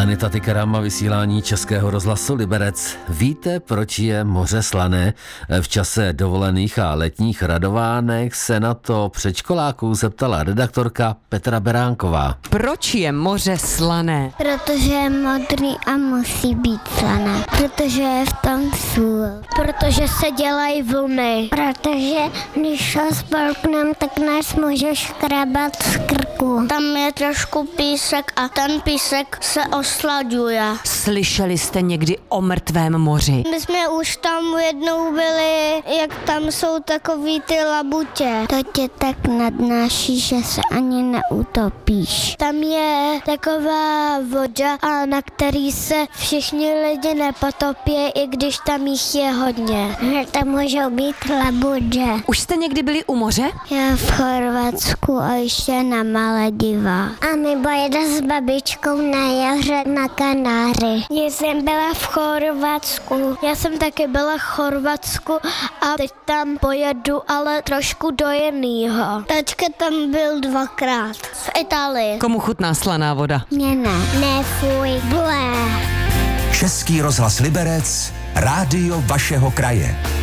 Anita Tykaram a vysílání Českého rozhlasu Liberec. Víte, proč je moře slané? V čase dovolených a letních radovánek se na to předškoláků zeptala redaktorka Petra Beránková. Proč je moře slané? Protože je modrý a musí být slané. Protože je v tom sůl. Protože se dělají vlny. Protože když ho spolknem, tak nás může škrabat z krku. Tam je trošku písek a ten písek se oslaďuje. Slyšeli jste někdy o mrtvém moři? My jsme už tam jednou byli, jak tam jsou takový ty labutě. To tě tak nadnáší, že se ani neutopíš. Tam je taková voda, a na který se všichni lidi nepotopí, i když tam jich je hodně. Tam můžou být labutě. Už jste někdy byli u moře? Já v Chorvatsku a ještě na Malediva. A my byli s babičkou na jaře na Kanáry. Já jsem byla v Chorvatsku. Já jsem taky byla v Chorvatsku a teď tam pojedu, ale trošku do jinýho. Tačka tam byl dvakrát v Itálii. Komu chutná slaná voda? Mně ne. Nefuj, blé. Český rozhlas Liberec, rádio vašeho kraje.